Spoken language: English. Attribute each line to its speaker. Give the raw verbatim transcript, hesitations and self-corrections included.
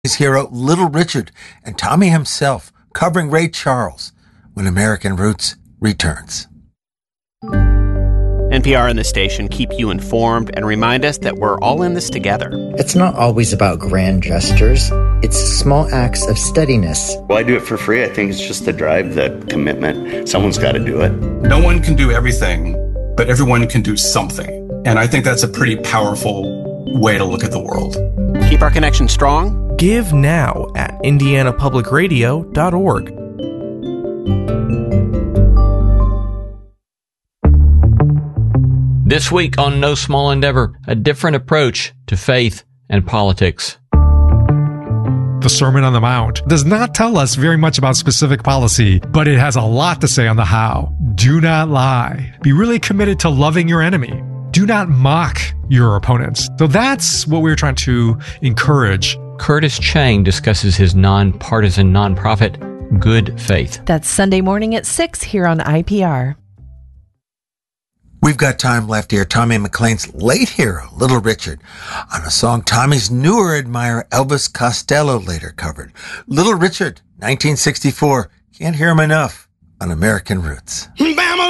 Speaker 1: His hero, Little Richard, and Tommy himself covering Ray Charles when American Roots returns.
Speaker 2: N P R and the station keep you informed and remind us that we're all in this together.
Speaker 3: It's not always about grand gestures. It's small acts of steadiness.
Speaker 4: Well, I do it for free. I think it's just the drive, the commitment. Someone's got to do it.
Speaker 5: No one can do everything, but everyone can do something. And I think that's a pretty powerful way to look at the world.
Speaker 2: Keep our connection strong.
Speaker 6: Give now at indiana public radio dot org.
Speaker 7: This week on No Small Endeavor, a different approach to faith and politics.
Speaker 8: The Sermon on the Mount does not tell us very much about specific policy, but it has a lot to say on the how. Do not lie. Be really committed to loving your enemy. Do not mock your opponents. So that's what we're trying to encourage.
Speaker 7: Curtis Chang discusses his nonpartisan nonprofit, Good Faith.
Speaker 9: That's Sunday morning at six here on I P R.
Speaker 1: We've got time left here. Tommy McLean's late hero, Little Richard, on a song Tommy's newer admirer, Elvis Costello, later covered. Little Richard, nineteen sixty-four. Can't hear him enough on American Roots.
Speaker 10: Bama